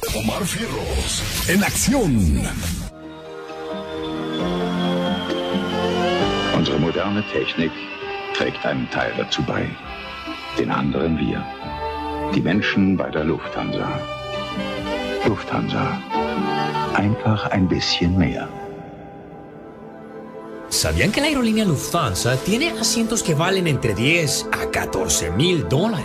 Omar Fierros, en acción. Unsere moderne Technik trägt einen Teil dazu bei. Den anderen wir. Die Menschen bei der Lufthansa. Lufthansa. Einfach ein bisschen mehr. ¿Sabían que la aerolínea Lufthansa tiene asientos que valen entre $10,000 a $14,000?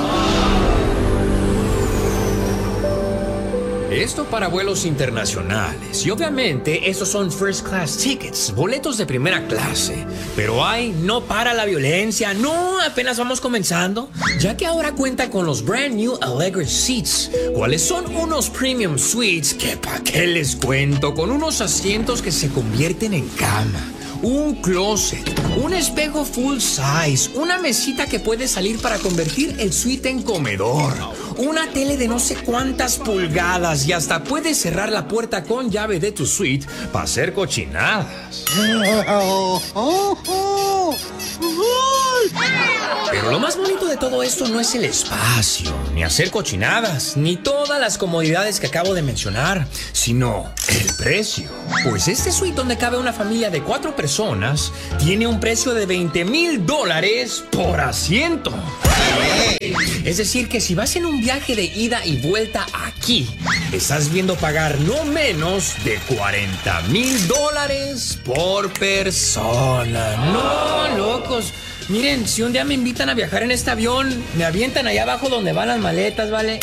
Esto para vuelos internacionales. Y obviamente estos son first class tickets, boletos de primera clase. Pero no para la violencia. No, apenas vamos comenzando. Ya que ahora cuenta con los brand new Allegra Seats, cuales son unos premium suites que pa' qué les cuento, con unos asientos que se convierten en cama, un closet, un espejo full size, una mesita que puede salir para convertir el suite en comedor, una tele de no sé cuántas pulgadas y hasta puedes cerrar la puerta con llave de tu suite para hacer cochinadas. Pero lo más bonito de todo esto no es el espacio, ni hacer cochinadas, ni todas las comodidades que acabo de mencionar, sino el precio. Pues este suite donde cabe una familia de 4 personas tiene un precio de $20,000 por asiento. Es decir, que si vas en un viaje de ida y vuelta aquí, estás viendo pagar no menos de $40,000 por persona. No, locos. Miren, si un día me invitan a viajar en este avión, me avientan allá abajo donde van las maletas, ¿vale?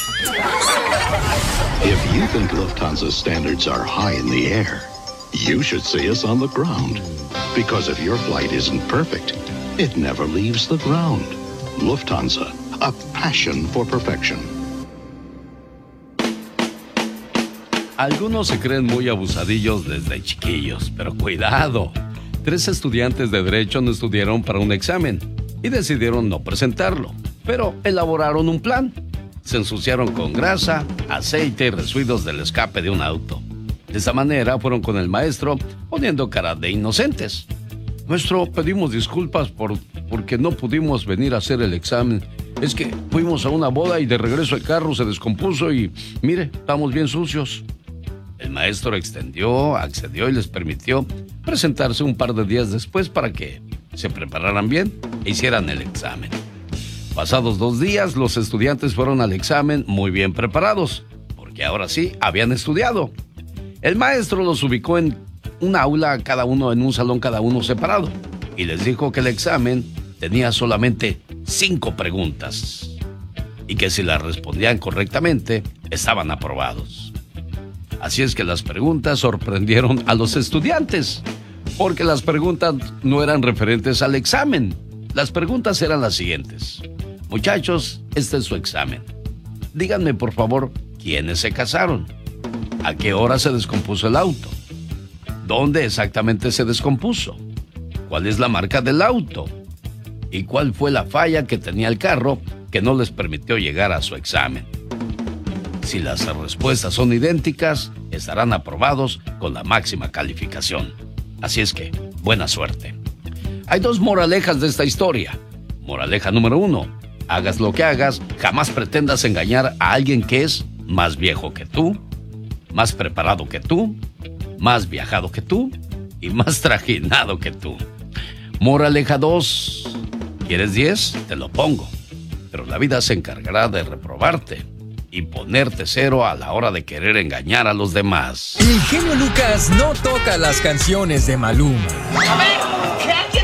If you think Lufthansa's standards are high in the air, you should see us on the ground. Because if your flight isn't perfect, it never leaves the ground. Lufthansa, a passion for perfection. Algunos se creen muy abusadillos desde chiquillos, pero cuidado. 3 estudiantes de Derecho no estudiaron para un examen y decidieron no presentarlo, pero elaboraron un plan. Se ensuciaron con grasa, aceite y residuos del escape de un auto. De esa manera fueron con el maestro poniendo cara de inocentes. Maestro, pedimos disculpas porque no pudimos venir a hacer el examen. Es que fuimos a una boda y de regreso el carro se descompuso y, mire, estamos bien sucios. El maestro accedió y les permitió presentarse un par de días después para que se prepararan bien e hicieran el examen. Pasados 2 días, los estudiantes fueron al examen muy bien preparados, porque ahora sí habían estudiado. El maestro los ubicó en un aula, cada uno en un salón, cada uno separado, y les dijo que el examen tenía solamente 5 preguntas y que si las respondían correctamente, estaban aprobados. Así es que las preguntas sorprendieron a los estudiantes, porque las preguntas no eran referentes al examen. Las preguntas eran las siguientes. Muchachos, este es su examen. Díganme, por favor, ¿quiénes se casaron? ¿A qué hora se descompuso el auto? ¿Dónde exactamente se descompuso? ¿Cuál es la marca del auto? ¿Y cuál fue la falla que tenía el carro que no les permitió llegar a su examen? Si las respuestas son idénticas, estarán aprobados con la máxima calificación. Así es que, buena suerte. Hay 2 moralejas de esta historia. Moraleja número 1. Hagas lo que hagas, jamás pretendas engañar a alguien que es más viejo que tú, más preparado que tú, más viajado que tú y más trajinado que tú. Moraleja 2. ¿Quieres 10? Te lo pongo. Pero la vida se encargará de reprobarte y ponerte 0 a la hora de querer engañar a los demás. El genio Lucas no toca las canciones de Maluma. A ver, ¿qué?